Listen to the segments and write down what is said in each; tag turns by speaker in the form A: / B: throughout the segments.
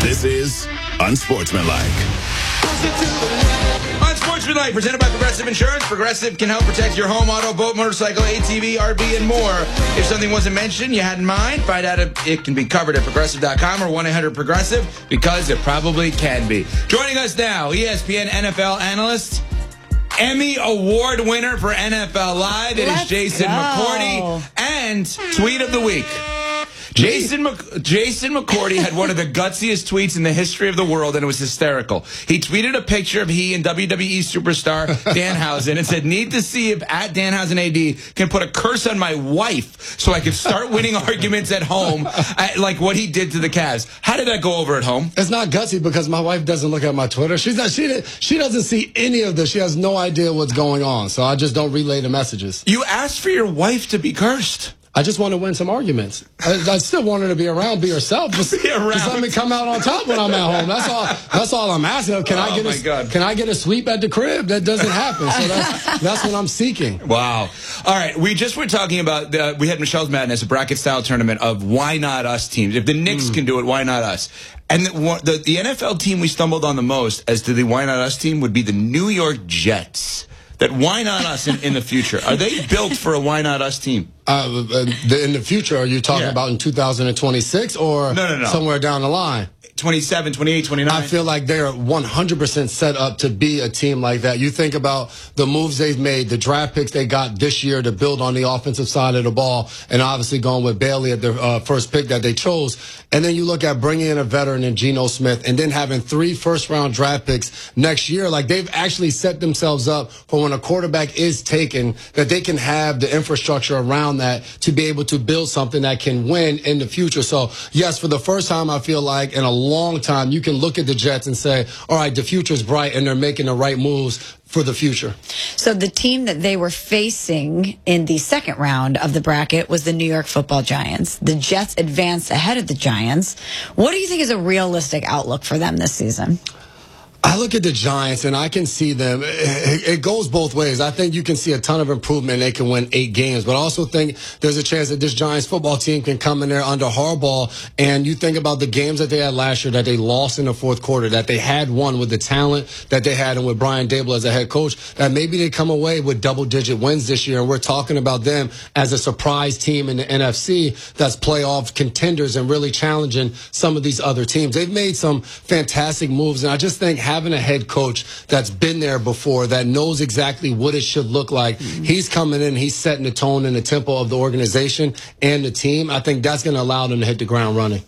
A: This is Unsportsmanlike.
B: Unsportsmanlike, presented by Progressive Insurance. Progressive can help protect your home, auto, boat, motorcycle, ATV, RV, and more. If something wasn't mentioned you had in mind, find out if it can be covered at Progressive.com or 1-800-PROGRESSIVE, because it probably can be. Joining us now, ESPN NFL analyst, Emmy Award winner for NFL Live. It is Jason McCourty. And Tweet of the Week. Jason McCourty had one of the gutsiest tweets in the history of the world, and it was hysterical. He tweeted a picture of he and WWE superstar Danhausen and said, "Need to see if at Danhausen AD can put a curse on my wife so I can start winning arguments at home, like what he did to the Cavs." How did that go over at home?
C: It's not gutsy because my wife doesn't look at my Twitter. She doesn't see any of this. She has no idea what's going on, so I just don't relay the messages.
B: You asked for your wife to be cursed.
C: I just want to win some arguments. I still want her to be around, be herself. Just let me come out on top when I'm at home. That's all I'm asking. Can I get a sweep at the crib? That doesn't happen. So that's what I'm seeking.
B: Wow. All right. We just were talking about, we had Michelle's Madness, a bracket-style tournament of why not us teams. If the Knicks can do it, why not us? And the NFL team we stumbled on the most as to the why not us team would be the New York Jets. That why not us in the future? Are they built for a why not us team?
C: In the future, are you talking about in 2026 or
B: no.
C: somewhere down the line?
B: 27, 28, 29.
C: I feel like they're 100% set up to be a team like that. You think about the moves they've made, the draft picks they got this year to build on the offensive side of the ball, and obviously going with Bailey at the first pick that they chose. And then you look at bringing in a veteran in Geno Smith and then having 3 first-round draft picks next year. Like, they've actually set themselves up for when a quarterback is taken, that they can have the infrastructure around that to be able to build something that can win in the future. So, yes, for the first time, I feel like in a long time, you can look at the Jets and say, all right, the future's bright and they're making the right moves for the future.
D: So the team that they were facing in the second round of the bracket was the New York Football Giants. The Jets advanced ahead of the Giants. What do you think is a realistic outlook for them this season?
C: I look at the Giants, and I can see them. It goes both ways. I think you can see a ton of improvement, and they can win 8 games. But I also think there's a chance that this Giants football team can come in there under Harbaugh. And you think about the games that they had last year that they lost in the fourth quarter, that they had won with the talent that they had and with Brian Daboll as a head coach, that maybe they come away with double-digit wins this year. And we're talking about them as a surprise team in the NFC that's playoff contenders and really challenging some of these other teams. They've made some fantastic moves, and I just think having a head coach that's been there before, that knows exactly what it should look like. He's coming in, he's setting the tone and the tempo of the organization and the team. I think that's going to allow them to hit the ground running.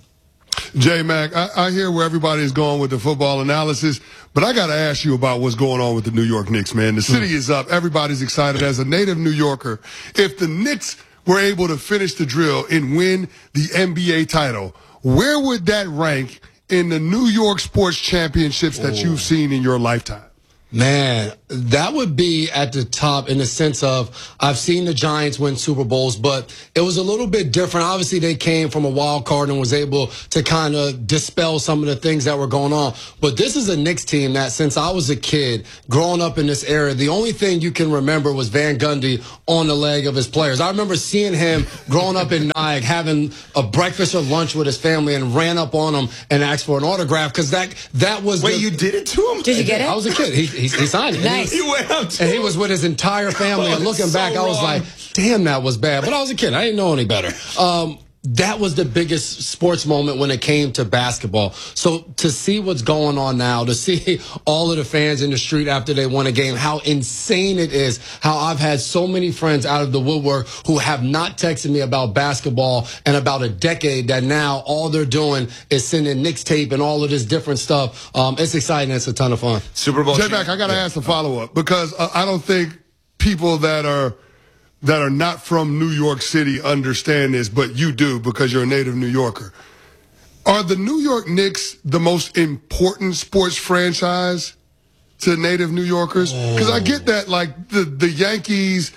E: J-Mac, I hear where everybody is going with the football analysis, but I got to ask you about what's going on with the New York Knicks, man. The city is up. Everybody's excited. As a native New Yorker, if the Knicks were able to finish the drill and win the NBA title, where would that rank in the New York sports championships that you've seen in your lifetime?
C: Man, that would be at the top in the sense of I've seen the Giants win Super Bowls, but it was a little bit different. Obviously, they came from a wild card and was able to kind of dispel some of the things that were going on. But this is a Knicks team that since I was a kid, growing up in this era, the only thing you can remember was Van Gundy on the leg of his players. I remember seeing him growing up in Nyack, having a breakfast or lunch with his family and ran up on him and asked for an autograph because that was...
B: Wait, you did it to him?
D: Did you get it?
C: I was a kid. He signed it.
D: Nice.
B: He went up to
C: and he was with his entire family. And looking back, I was like, damn, that was bad. But I was a kid. I didn't know any better. That was the biggest sports moment when it came to basketball. So to see what's going on now, to see all of the fans in the street after they won a game, how insane it is, how I've had so many friends out of the woodwork who have not texted me about basketball in about a decade, that now all they're doing is sending Knicks tape and all of this different stuff. It's exciting. It's a ton of fun.
B: Super Bowl.
E: J-Mac, I got to ask a follow-up because I don't think people that are not from New York City understand this, but you do because you're a native New Yorker. Are the New York Knicks the most important sports franchise to native New Yorkers? Because I get that, like, the Yankees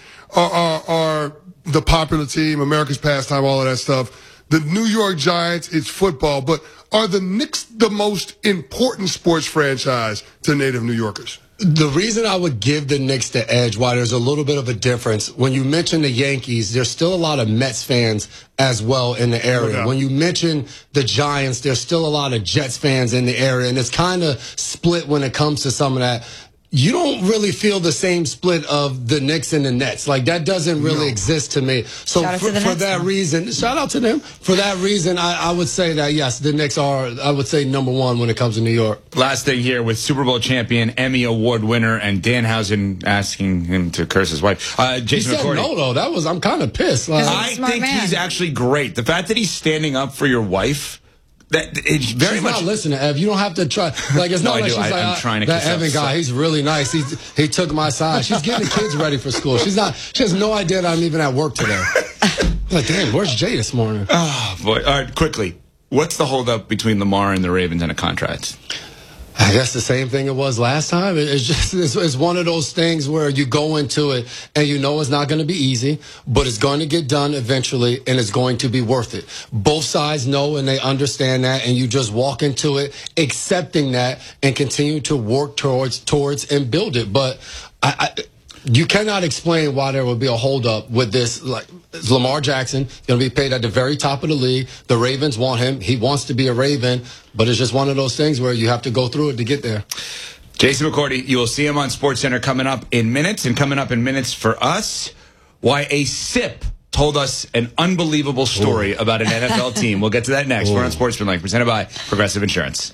E: are the popular team, America's pastime, all of that stuff. The New York Giants, it's football. But are the Knicks the most important sports franchise to native New Yorkers?
C: The reason I would give the Knicks the edge, why there's a little bit of a difference, when you mention the Yankees, there's still a lot of Mets fans as well in the area.
E: Okay.
C: When you mention the Giants, there's still a lot of Jets fans in the area, and it's kind of split when it comes to some of that. You don't really feel the same split of the Knicks and the Nets. Like, that doesn't really exist to me. So
D: Shout out to the
C: for
D: Nets,
C: that
D: though.
C: reason, shout out to them. For that reason, I would say that, yes, the Knicks are, I would say, number one when it comes to New York.
B: Last thing here with Super Bowl champion, Emmy Award winner, and Danhausen asking him to curse his wife.
C: He
B: Jason
C: said
B: McCourty.
C: no, though. I'm kind of pissed. Like,
B: I
D: Smart
B: think
D: man.
B: he's actually great. The fact that he's standing up for your wife, that it's very
C: she's
B: much.
C: not listening, Ev. You don't have to try. Like, it's
B: No,
C: not
B: I
C: like
B: do.
C: she's like,
B: I'm trying to
C: that
B: kiss up,
C: Evan
B: so-
C: guy, he's really nice. He took my side. She's getting the kids ready for school. She has no idea that I'm even at work today. Like, damn, where's Jay this morning?
B: Oh, boy. All right, quickly. What's the holdup between Lamar and the Ravens and a contract?
C: I guess the same thing it was last time. It's one of those things where you go into it and you know it's not going to be easy, but it's going to get done eventually and it's going to be worth it. Both sides know and they understand that, and you just walk into it accepting that and continue to work towards and build it. But you cannot explain why there would be a holdup with this. Like, it's Lamar Jackson going to be paid at the very top of the league. The Ravens want him. He wants to be a Raven, but it's just one of those things where you have to go through it to get there.
B: Jason McCourty, you will see him on SportsCenter coming up in minutes, and coming up in minutes for us, why a sip told us an unbelievable story about an NFL team. We'll get to that next. We're on Sportsmanlike, presented by Progressive Insurance.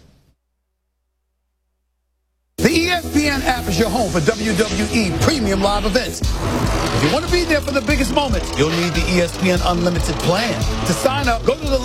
F: The ESPN app is your home for WWE premium live events. If you want to be there for the biggest moments, you'll need the ESPN Unlimited plan. To sign up, go to the link